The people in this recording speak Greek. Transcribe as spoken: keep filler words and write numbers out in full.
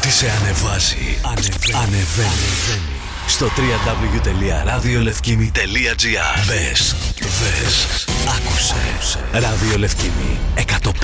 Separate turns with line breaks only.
Ό,τι σε ανεβάζει, ανεβαίνει. ανεβαίνει. Στο double-u double-u double-u τελεία ραδιολευκήμι τελεία τζι άρ. Μπες, δες, άκουσε. Ραδιολευκήμι εκατόν